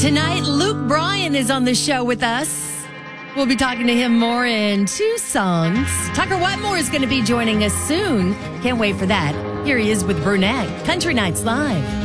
Tonight, Luke Bryan is on the show with us. We'll be talking to him more in 2 songs. Tucker Wetmore is going to be joining us soon. Can't wait for that. Here he is with Brunette. Country Nights Live.